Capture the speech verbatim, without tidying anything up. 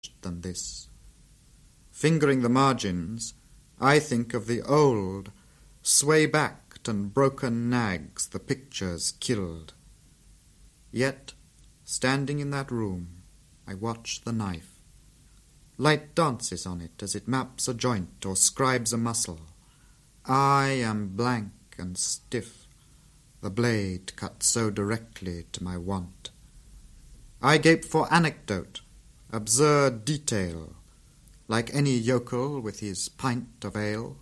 than this. Fingering the margins, I think of the old, sway-backed and broken nags the pictures killed. Yet, standing in that room, I watch the knife. Light dances on it as it maps a joint or scribes a muscle. I am blank and stiff, the blade cut so directly to my want. I gape for anecdote, absurd detail, like any yokel with his pint of ale.